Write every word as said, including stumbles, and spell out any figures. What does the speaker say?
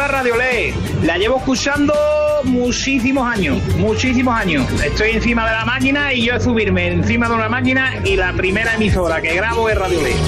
a Radiolé. La llevo escuchando muchísimos años, muchísimos años. Estoy encima de la máquina y yo es subirme encima de una máquina y la primera emisora que grabo es Radiolé.